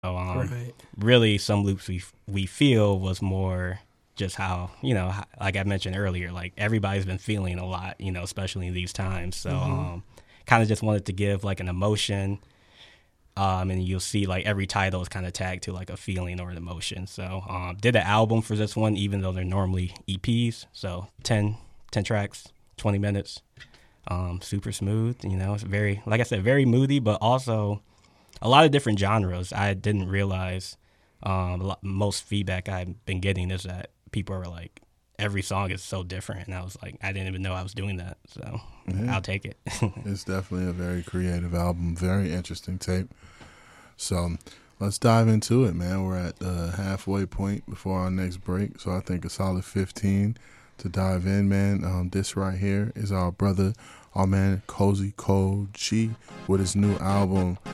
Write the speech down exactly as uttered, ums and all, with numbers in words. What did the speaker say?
So, um, Right. really, some loops we we feel was more just how you know, h- like I mentioned earlier, like everybody's been feeling a lot, you know, especially in these times. So, Mm-hmm. um, kind of just wanted to give like an emotion, um, and you'll see like every title is kind of tagged to like a feeling or an emotion. So, um, did an album for this one, even though they're normally E Ps. So, ten, ten tracks, twenty minutes, um, super smooth. You know, it's very, like I said, very moody, but also a lot of different genres. I didn't realize um, a lot, most feedback I've been getting is that people are like, every song is so different. And I was like, I didn't even know I was doing that. So Yeah, I'll take it. it's definitely a very creative album, very interesting tape. So let's dive into it, man. We're at the halfway point before our next break, so I think a solid fifteen to dive in, man. Um, this right here is our brother, our man Cozy Cole G, with his new album